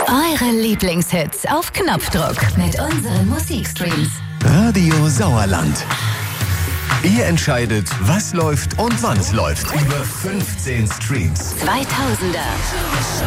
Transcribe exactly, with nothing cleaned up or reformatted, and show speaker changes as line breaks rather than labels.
Eure Lieblingshits auf Knopfdruck mit unseren Musikstreams.
Radio Sauerland. Ihr entscheidet, was läuft und wann es läuft. Über fünfzehn Streams.
zweitausender.